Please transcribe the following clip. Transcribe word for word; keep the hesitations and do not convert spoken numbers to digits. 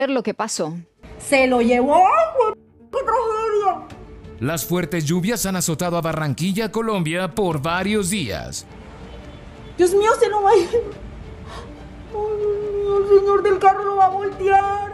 lo que pasó. Se lo llevó. ¡Ay, qué tragedia! Las fuertes lluvias han azotado a Barranquilla, Colombia, por varios días. Dios mío, se lo va a ir. Ay, Dios mío, el señor del carro lo va a voltear.